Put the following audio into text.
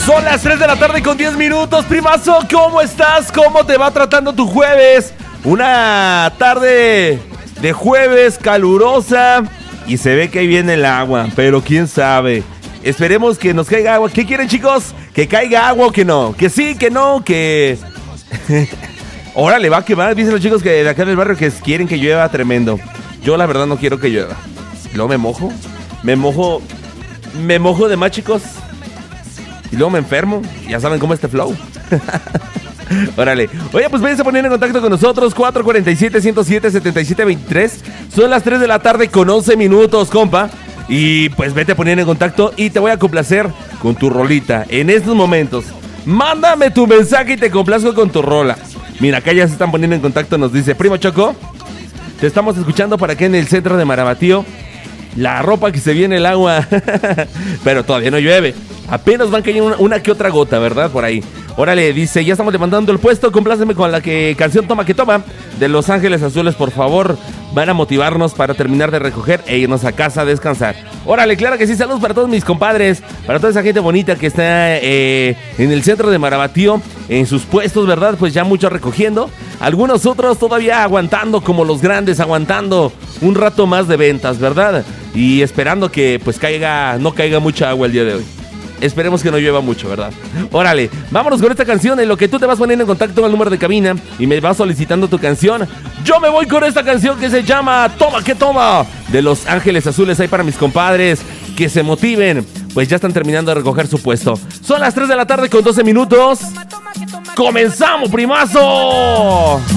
Son las 3 de la tarde con 10 minutos. Primazo, ¿cómo estás? ¿Cómo te va tratando tu jueves? Una tarde de jueves calurosa y se ve que ahí viene el agua, pero quién sabe. Esperemos que nos caiga agua. ¿Qué quieren, chicos? ¿Que caiga agua o que no? ¿Que sí, que no, que...? Órale, va que va. Dicen los chicos que de acá del barrio que quieren que llueva tremendo. Yo la verdad no quiero que llueva. Luego me mojo de más, chicos. Y luego me enfermo. Ya saben cómo es este flow. Órale. Oye, pues váyanse a poner en contacto con nosotros. 447-107-7723. Son las 3 de la tarde con 11 minutos, compa. Y pues vete a poner en contacto y te voy a complacer con tu rolita. En estos momentos, mándame tu mensaje y te complazco con tu rola. Mira, acá ya se están poniendo en contacto. Nos dice, primo Choco, te estamos escuchando para acá en el centro de Marabatío. La ropa que se viene el agua. Pero todavía no llueve. Apenas van cayendo una que otra gota, ¿verdad? Por ahí. Órale, dice, ya estamos levantando el puesto. Compláceme con la canción Toma que Toma de Los Ángeles Azules, por favor. Van a motivarnos para terminar de recoger e irnos a casa a descansar. Órale, claro que sí. Saludos para todos mis compadres, para toda esa gente bonita que está en el centro de Marabatío, en sus puestos, ¿verdad? Pues ya muchos recogiendo. Algunos otros todavía aguantando, como los grandes, aguantando un rato más de ventas, ¿verdad? Y esperando que pues no caiga mucha agua el día de hoy. Esperemos que no llueva mucho, ¿verdad? Órale, vámonos con esta canción. En lo que tú te vas poniendo en contacto con el número de cabina y me vas solicitando tu canción, yo me voy con esta canción que se llama Toma que Toma de Los Ángeles Azules. Ahí para mis compadres que se motiven, pues ya están terminando de recoger su puesto. Son las 3 de la tarde con 12 minutos. ¡Comenzamos, primazo!